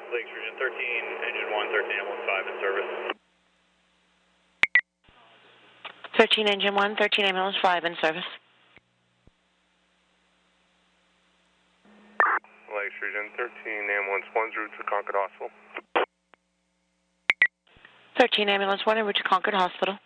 Lake Region 13, Engine 1, 13 Ambulance 5 in service. 13 Engine 1, 13 Ambulance 5 in service. Lake Region 13, Ambulance 1's route to Concord Hospital. 13 Ambulance 1 en route to Concord Hospital.